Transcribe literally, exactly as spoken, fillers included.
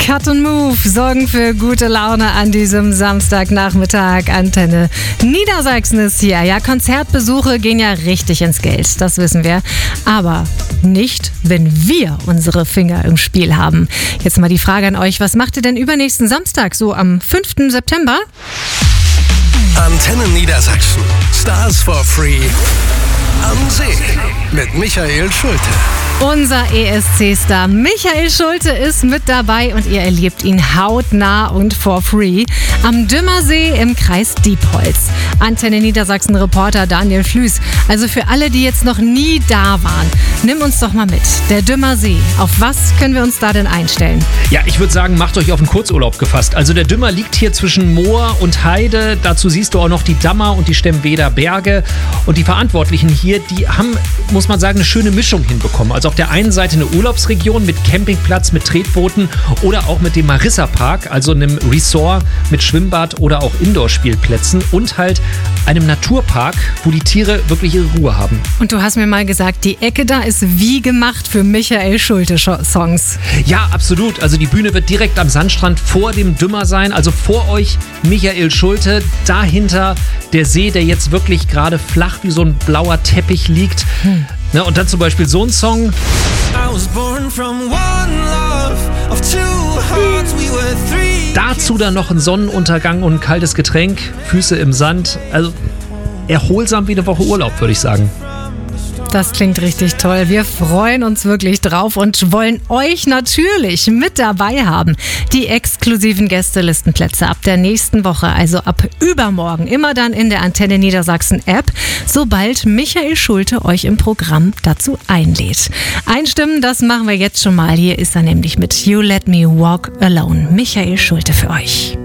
Cut and Move sorgen für gute Laune an diesem Samstagnachmittag. Antenne Niedersachsen ist hier. Ja, Konzertbesuche gehen ja richtig ins Geld, das wissen wir. Aber nicht, wenn wir unsere Finger im Spiel haben. Jetzt mal die Frage an euch, was macht ihr denn übernächsten Samstag, so am fünften September? Antenne Niedersachsen. Stars for Free. Am See mit Michael Schulte. Unser E S C-Star Michael Schulte ist mit dabei und ihr erlebt ihn hautnah und for free am Dümmersee im Kreis Diepholz. Antenne Niedersachsen-Reporter Daniel Flüß. Also für alle, die jetzt noch nie da waren, nimm uns doch mal mit. Der Dümmersee, auf was können wir uns da denn einstellen? Ja, ich würde sagen, macht euch auf einen Kurzurlaub gefasst. Also der Dümmer liegt hier zwischen Moor und Heide. Dazu siehst du auch noch die Dammer und die Stemweder Berge. Und die Verantwortlichen hier, die haben, muss man sagen, eine schöne Mischung hinbekommen. Also auf der einen Seite eine Urlaubsregion mit Campingplatz, mit Tretbooten oder auch mit dem Marissa Park, also einem Resort mit Schwimmbad oder auch Indoor-Spielplätzen und halt einem Naturpark, wo die Tiere wirklich ihre Ruhe haben. Und du hast mir mal gesagt, die Ecke da ist wie gemacht für Michael Schulte-Songs. Ja, absolut. Also die Bühne wird direkt am Sandstrand vor dem Dümmer sein. Also vor euch Michael Schulte, dahinter der See, der jetzt wirklich gerade flach wie so ein blauer Teppich liegt. Hm. Ne, und dann zum Beispiel so ein Song. Dazu dann noch ein Sonnenuntergang und ein kaltes Getränk, Füße im Sand. Also erholsam wie eine Woche Urlaub, würde ich sagen. Das klingt richtig toll. Wir freuen uns wirklich drauf und wollen euch natürlich mit dabei haben. Die exklusiven Gästelistenplätze ab der nächsten Woche, also ab übermorgen, immer dann in der Antenne Niedersachsen App, sobald Michael Schulte euch im Programm dazu einlädt. Einstimmen, das machen wir jetzt schon mal. Hier ist er nämlich mit You Let Me Walk Alone. Michael Schulte für euch.